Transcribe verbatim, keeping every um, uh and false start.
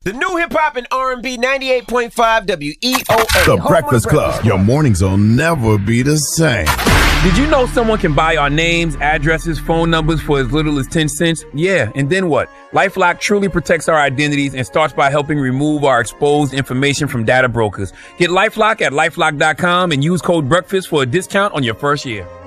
The new hip hop and R and B ninety-eight point five W E O A. The Breakfast Club. Your mornings will never be the same. Did you know someone can buy our names, addresses, phone numbers for as little as ten cents? Yeah, and then what? LifeLock truly protects our identities and starts by helping remove our exposed information from data brokers. Get LifeLock at LifeLock dot com and use code BREAKFAST for a discount on your first year.